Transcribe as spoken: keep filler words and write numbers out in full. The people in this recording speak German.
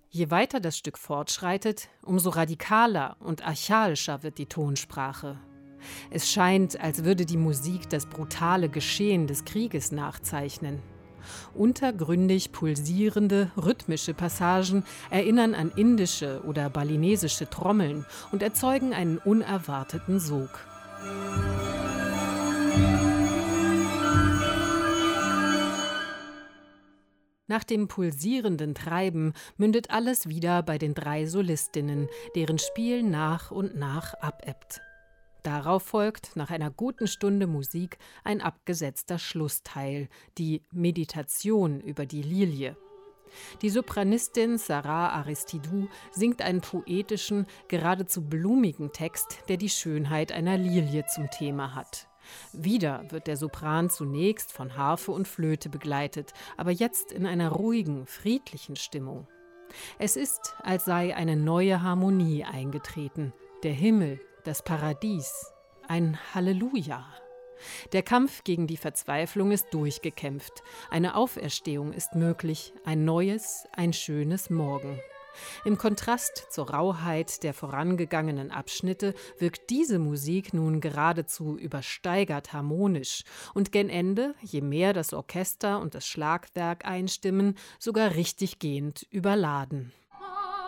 Je weiter das Stück fortschreitet, umso radikaler und archaischer wird die Tonsprache. Es scheint, als würde die Musik das brutale Geschehen des Krieges nachzeichnen. Untergründig pulsierende, rhythmische Passagen erinnern an indische oder balinesische Trommeln und erzeugen einen unerwarteten Sog. Nach dem pulsierenden Treiben mündet alles wieder bei den drei Solistinnen, deren Spiel nach und nach abebbt. Darauf folgt, nach einer guten Stunde Musik, ein abgesetzter Schlussteil, die Meditation über die Lilie. Die Sopranistin Sarah Aristidou singt einen poetischen, geradezu blumigen Text, der die Schönheit einer Lilie zum Thema hat. Wieder wird der Sopran zunächst von Harfe und Flöte begleitet, aber jetzt in einer ruhigen, friedlichen Stimmung. Es ist, als sei eine neue Harmonie eingetreten. Der Himmel, das Paradies, ein Halleluja. Der Kampf gegen die Verzweiflung ist durchgekämpft. Eine Auferstehung ist möglich, ein neues, ein schönes Morgen. Im Kontrast zur Rauheit der vorangegangenen Abschnitte wirkt diese Musik nun geradezu übersteigert harmonisch und gen Ende, je mehr das Orchester und das Schlagwerk einstimmen, sogar richtiggehend überladen.